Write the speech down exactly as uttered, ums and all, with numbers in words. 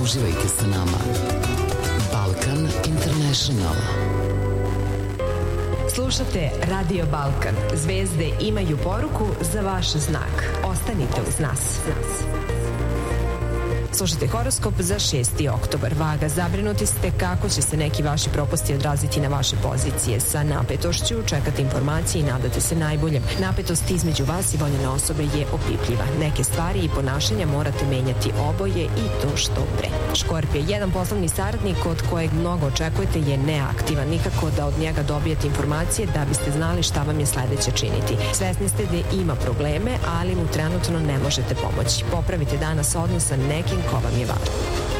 Uživajte sa nama. Balkan International. Slušate Radio Balkan. Zvezde imaju poruku za vaš znak. Ostanite uz nas. Slušajte horoskop za šesti oktobar. Vaga, zabrinuti ste kako će se neki vaši propusti odraziti na vaše pozicije. Sa napetošću čekate informacije i nadate se najboljem. Napetost između vas i voljene osobe je opipljiva. Neke stvari i ponašanja morate menjati oboje i to što pre. Škorpije, jedan poslovni saradnik od kojeg mnogo očekujete je neaktivan. Nikako da od njega dobijete informacije da biste znali šta vam je sledeće činiti. Svesni ste da ima probleme, ali mu trenutno ne možete pomoći. Popravite danas odnos sa nekim ko vam je važan.